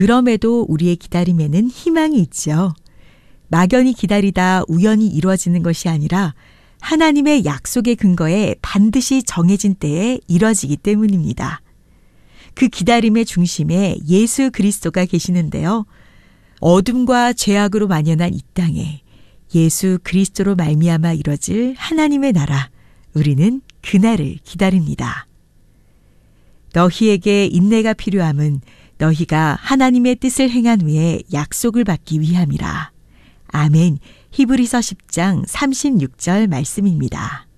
그럼에도 우리의 기다림에는 희망이 있죠. 막연히 기다리다 우연히 이루어지는 것이 아니라 하나님의 약속의 근거에 반드시 정해진 때에 이뤄지기 때문입니다. 그 기다림의 중심에 예수 그리스도가 계시는데요. 어둠과 죄악으로 만연한 이 땅에 예수 그리스도로 말미암아 이뤄질 하나님의 나라, 우리는 그날을 기다립니다. 너희에게 인내가 필요함은 너희가 하나님의 뜻을 행한 후에 약속을 받기 위함이라. 아멘. 히브리서 10장 36절 말씀입니다.